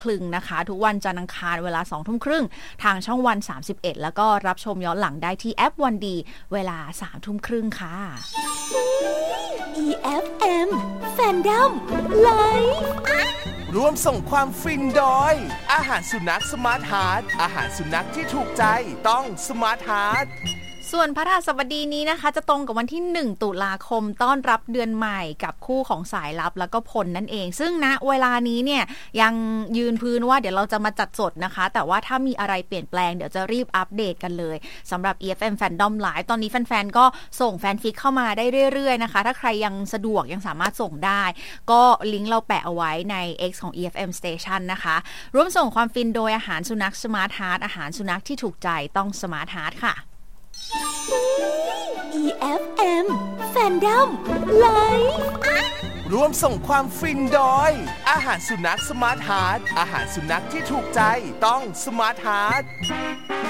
คลึงนะคะทุกวันจันทร์อังคารเวลา 20:30 นทางช่องวัน31แล้วก็รับชมย้อนหลังได้ที่แอปวันดีเวลา 3:30 นค่ะ EFM Fandom Live ร่วมส่งความฟินโดยอาหารสุนัขสมาร์ทฮาร์ทอาหารสุนัขที่ถูกใจต้องสมาร์ทฮาร์ทส่วนพฤหัสบดีนี้นะคะจะตรงกับวันที่1ตุลาคมต้อนรับเดือนใหม่กับคู่ของสายลับแล้วก็พลนั่นเองซึ่งณเวลานี้เนี่ยยังยืนพื้นว่าเดี๋ยวเราจะมาจัดสดนะคะแต่ว่าถ้ามีอะไรเปลี่ยนแปลงเดี๋ยวจะรีบอัปเดตกันเลยสำหรับ EFM Fandom Live ตอนนี้แฟนๆก็ส่งแฟนฟิกเข้ามาได้เรื่อยๆนะคะถ้าใครยังสะดวกยังสามารถส่งได้ก็ลิงก์เราแปะเอาไว้ใน X ของ EFM Station นะคะร่วมส่งความฟินโดยอาหารสุนัข Smart Heart อาหารสุนัขที่ถูกใจต้อง Smart Heart ค่ะ EFM Fandom Live ร่วมส่งความฟินโดยอาหารสุนัขสมาร์ทฮาร์ทอาหารสุนัขที่ถูกใจต้องสมาร์ทฮาร์ท